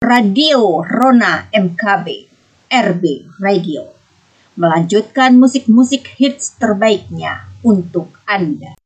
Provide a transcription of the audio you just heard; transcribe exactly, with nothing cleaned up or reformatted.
Radio Rona M K B, R B Radio, melanjutkan musik-musik hits terbaiknya untuk Anda.